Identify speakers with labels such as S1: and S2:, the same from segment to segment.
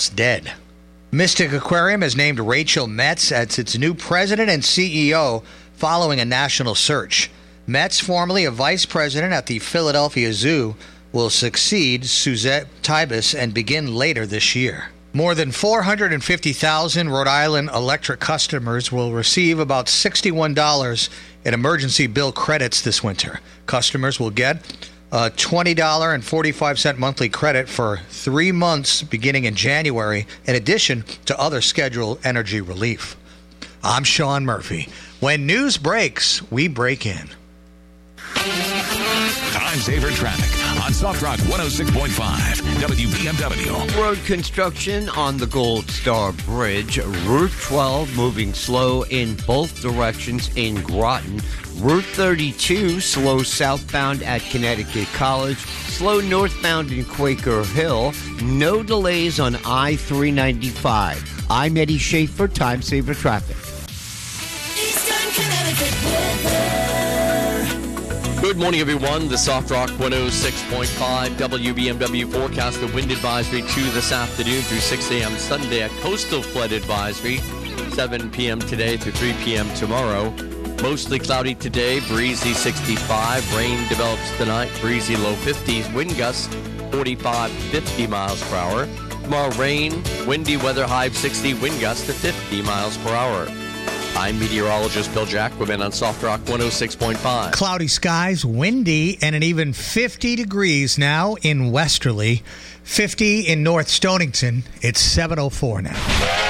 S1: dead. Mystic Aquarium has named Rachel Metz as its new president and CEO following a national search. Metz, formerly a vice president at the Philadelphia Zoo, will succeed Suzette Tibus and begin later this year. More than 450,000 Rhode Island electric customers will receive about $61 in emergency bill credits this winter. Customers will get a $20.45 monthly credit for 3 months beginning in January, in addition to other scheduled energy relief. I'm Sean Murphy. When news breaks, we break in.
S2: Time Saver Traffic on Soft Rock 106.5 WBMW.
S3: Road construction on the Gold Star Bridge. Route 12 moving slow in both directions in Groton. Route 32 slow southbound at Connecticut College. Slow northbound in Quaker Hill. No delays on I-395. I'm Eddie Schaefer, Time Saver Traffic.
S4: Eastern Connecticut weather.
S5: Good morning, everyone. The Soft Rock 106.5 WBMW forecast. The wind advisory to this afternoon through 6 a.m. Sunday. A coastal flood advisory 7 p.m. today through 3 p.m. tomorrow. Mostly cloudy today, breezy 65. Rain develops tonight, breezy low 50s. Wind gusts 45 to 50 miles per hour. Tomorrow, rain, windy weather, high of 60, wind gusts to 50 miles per hour. I'm meteorologist Bill Jacquemin on Soft Rock 106.5.
S1: Cloudy skies, windy, and an even 50 degrees now in Westerly. 50 in North Stonington. It's 7:04 now.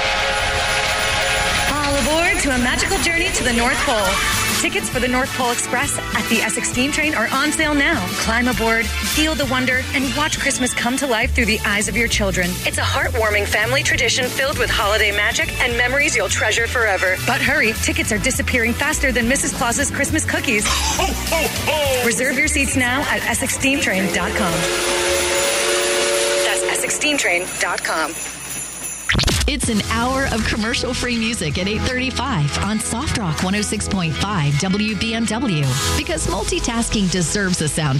S6: All aboard to a magical journey to the North Pole. Tickets for the North Pole Express at the Essex Steam Train are on sale now. Climb aboard, feel the wonder, and watch Christmas come to life through the eyes of your children. It's a heartwarming family tradition filled with holiday magic and memories you'll treasure forever. But hurry, tickets are disappearing faster than Mrs. Claus's Christmas cookies.
S2: Ho, ho, ho!
S6: Reserve your seats now at EssexSteamTrain.com. That's EssexSteamTrain.com.
S7: It's an hour of commercial-free music at 8:35 on Soft Rock 106.5 WBMW. Because multitasking deserves a soundtrack.